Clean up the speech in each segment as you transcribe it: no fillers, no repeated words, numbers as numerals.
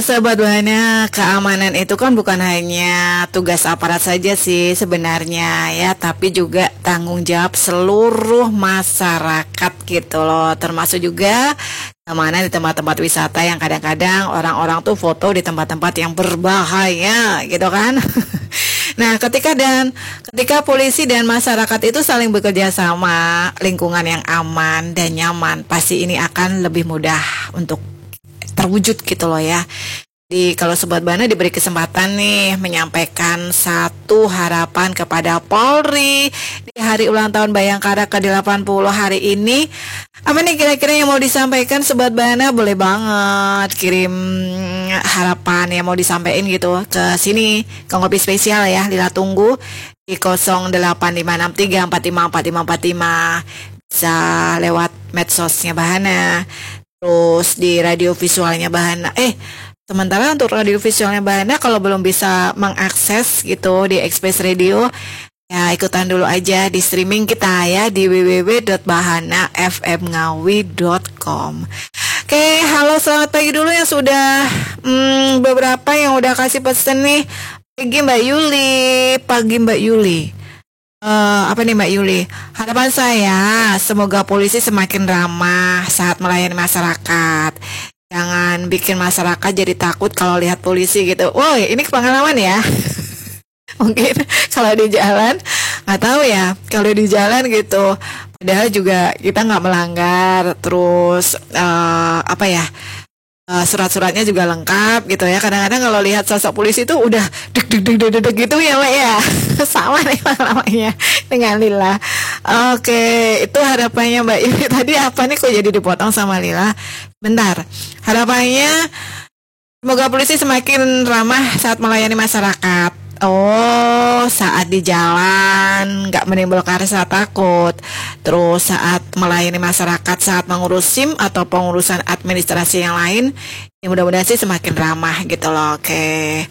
Sahabat Buana, keamanan itu kan bukan hanya tugas aparat saja sih sebenarnya ya, tapi juga tanggung jawab seluruh masyarakat gitu loh. Termasuk juga keamanan di tempat-tempat wisata yang kadang-kadang orang-orang tuh foto di tempat-tempat yang berbahaya gitu kan. Nah, ketika polisi dan masyarakat itu saling bekerja sama, lingkungan yang aman dan nyaman, pasti ini akan lebih mudah untuk terwujud gitu loh ya. Kalau Sobat Bana diberi kesempatan nih menyampaikan satu harapan kepada Polri di hari ulang tahun Bayangkara ke-80 hari ini. Apa nih kira-kira yang mau disampaikan Sobat Bana? Boleh banget kirim harapan yang mau disampaikan gitu ke sini, ke Ngopi Spesial ya. Lila tunggu di 0883454545. Bisa lewat medsosnya Bahana, terus di radio visualnya Bahana. Sementara untuk radio visualnya Bahana kalau belum bisa mengakses gitu di Express Radio, ya ikutan dulu aja di streaming kita ya di www.bahanafmngawi.com. Oke, halo selamat pagi dulu yang sudah beberapa yang udah kasih pesan nih. Pagi Mbak Yuli, pagi Mbak Yuli. Apa nih Mbak Yuli? Harapan saya semoga polisi semakin ramah saat melayani masyarakat. Jangan bikin masyarakat jadi takut kalau lihat polisi gitu. Woi, ini pengalaman ya. Mungkin kalau di jalan, nggak tahu ya. Kalau di jalan gitu, padahal juga kita nggak melanggar. Terus surat-suratnya juga lengkap gitu ya. Kadang-kadang kalau lihat sosok polisi itu udah deg gitu ya Mbak ya. Sama nih pengalamannya dengan Lila. Oke, itu harapannya Mbak Yuli. Tadi apa nih kok jadi dipotong sama Lila? Bentar. Harapannya semoga polisi semakin ramah saat melayani masyarakat. Oh, saat di jalan nggak menimbulkan rasa takut. Terus saat melayani masyarakat, saat mengurus SIM atau pengurusan administrasi yang lain, ya mudah-mudahan sih semakin ramah gitu loh. Oke.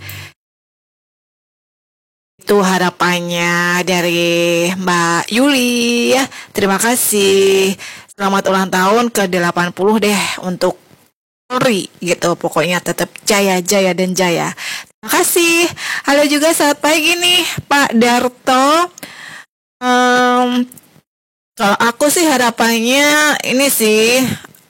Itu harapannya dari Mbak Yuli ya. Terima kasih. Selamat ulang tahun ke-80 deh untuk Polri gitu. Pokoknya tetap jaya, jaya, dan jaya. Terima kasih. Halo juga selamat pagi nih Pak Darto. Kalau aku sih harapannya ini sih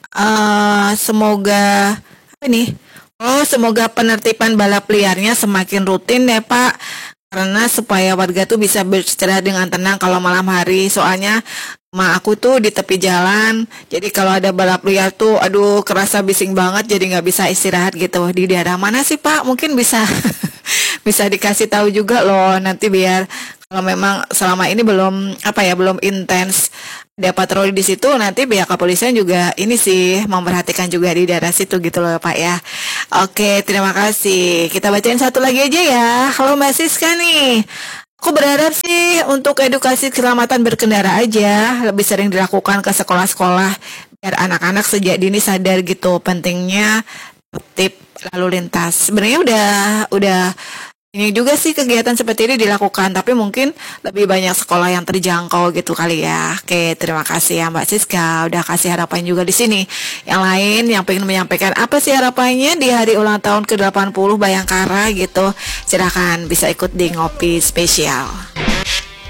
semoga apa nih? Oh, semoga penertiban balap liarnya semakin rutin ya Pak. Karena supaya warga tuh bisa beristirahat dengan tenang kalau malam hari. Soalnya aku tuh di tepi jalan. Jadi kalau ada balap liar tuh aduh kerasa bising banget, jadi nggak bisa istirahat gitu. Di daerah mana sih Pak? Mungkin bisa bisa dikasih tahu juga loh nanti biar kalau memang selama ini belum intens ada patroli di situ, nanti pihak kepolisian juga ini sih memperhatikan juga di daerah situ gitu loh Pak ya. Oke, terima kasih. Kita bacain satu lagi aja ya. Halo Mbak Siska nih. Aku berharap sih untuk edukasi keselamatan berkendara aja lebih sering dilakukan ke sekolah-sekolah biar anak-anak sejak dini sadar gitu pentingnya tertib lalu lintas. Sebenarnya udah ini juga sih kegiatan seperti ini dilakukan, tapi mungkin lebih banyak sekolah yang terjangkau gitu kali ya. Oke, terima kasih ya Mbak Siska udah kasih harapan juga di sini. Yang lain yang pengen menyampaikan apa sih harapannya di hari ulang tahun ke-80 Bayangkara gitu, silakan bisa ikut di Ngopi Spesial.